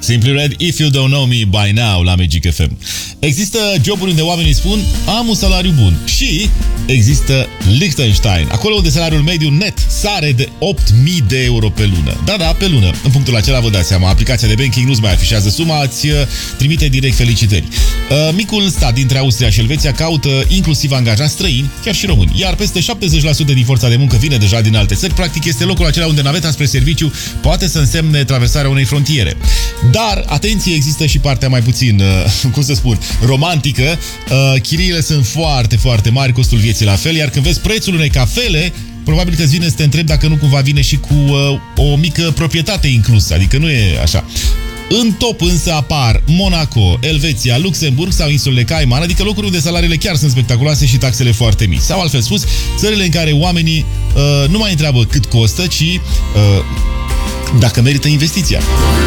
Simply Red, If You Don't Know Me By Now la Magic FM. Există joburi unde oamenii spun am un salariu bun și există Liechtenstein, acolo unde salariul mediu net sare de 8.000 de euro pe lună. Da, pe lună. În punctul acela vă dați seama, aplicația de banking nu-ți mai afișează suma, îți trimite direct felicitări. Micul stat dintre Austria și Elveția caută inclusiv angajați străini, chiar și români, iar peste 70% din forța de muncă vine deja din alte țări. Practic este locul acela unde naveta spre serviciu poate să însemne traversarea unei frontiere. Dar, atenție, există și partea mai puțin, cum să spun, romantică. Chiriile sunt foarte, foarte mari, costul vieții la fel, iar când vezi prețul unei cafele, probabil că îți vine să te întrebi dacă nu cumva vine și cu o mică proprietate inclusă, adică nu e așa. În top însă apar Monaco, Elveția, Luxemburg sau insulele Cayman, adică locuri unde salariile chiar sunt spectaculoase și taxele foarte mici. Sau altfel spus, țările în care oamenii nu mai întreabă cât costă, ci dacă merită investiția.